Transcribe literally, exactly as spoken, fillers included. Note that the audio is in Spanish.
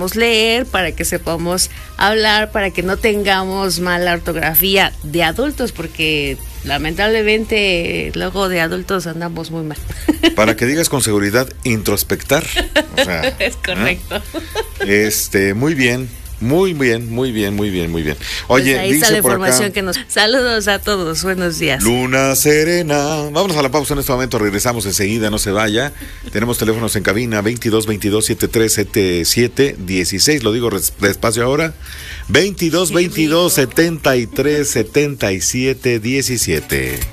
sepamos leer, para que sepamos hablar, para que no tengamos mala ortografía de adultos, porque lamentablemente luego de adultos andamos muy mal. Para que digas con seguridad, introspectar. O sea, es correcto. ¿eh? Este, muy bien. Muy bien, muy bien, muy bien, muy bien. Oye, pues ahí dice está la por información acá, que nos... Saludos a todos, buenos días. Luna serena. Vámonos a la pausa en este momento, regresamos enseguida, no se vaya. Tenemos teléfonos en cabina veintidós veintidós setenta y tres setenta y siete dieciséis, lo digo despacio ahora. veintidós veintidós setenta y tres setenta y siete diecisiete.